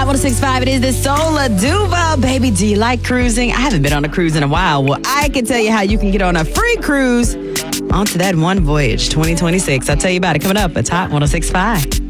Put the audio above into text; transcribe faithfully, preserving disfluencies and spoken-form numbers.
one oh six point five. It is the Sola Duva. Baby, do you like cruising? I haven't been on a cruise in a while. Well, I can tell you how you can get on a free cruise onto that One Voyage twenty twenty-six. I'll tell you about it coming up at Hot one oh six point five.